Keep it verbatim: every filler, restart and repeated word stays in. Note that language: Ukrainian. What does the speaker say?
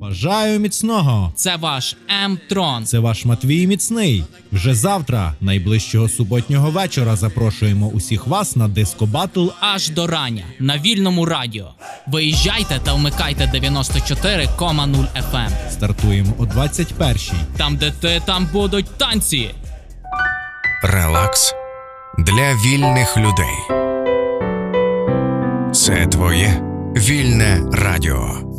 Бажаю міцного! Це ваш М-Трон. Це ваш Матвій Міцний. Вже завтра, найближчого суботнього вечора, запрошуємо усіх вас на диско-батл Аж до рання на Вільному радіо. Виїжджайте та вмикайте дев'яносто чотири крапка нуль еф ем. Стартуємо о двадцять першій. Там, де ти, там будуть танці. Релакс для вільних людей. Це твоє вільне радіо.